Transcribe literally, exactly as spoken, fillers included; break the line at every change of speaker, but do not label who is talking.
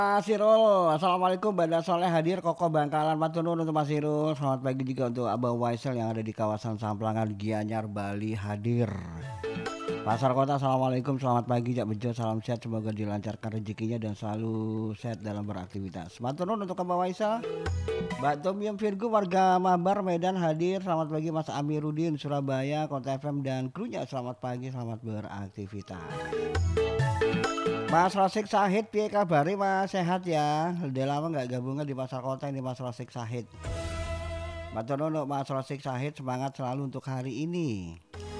Mas Sirul, Assalamualaikum. Banda Soleh hadir, Koko Bangkalan, matur nuwun untuk Mas Sirul. Selamat pagi juga untuk Abang Waisel yang ada di kawasan Samplangan Gianyar, Bali hadir. Pasar Kota, Assalamualaikum, selamat pagi, Jak Bejo, salam sehat, semoga dilancarkan rezekinya dan selalu sehat dalam beraktivitas. Matur nuwun untuk Abang Waisel. Mbak Tom Yum Virgo, warga Mabar, Medan hadir. Selamat pagi Mas Amiruddin, Surabaya, Kota F M dan krunya. Selamat pagi, selamat beraktivitas. Mas Rosik Sahid, piye kabari Mas? Sehat ya? Udah lama nggak gabungan di Pasar Kota ini Mas Rosik Sahid. Matur nuwun Mas Rosik Sahid, semangat selalu untuk hari ini.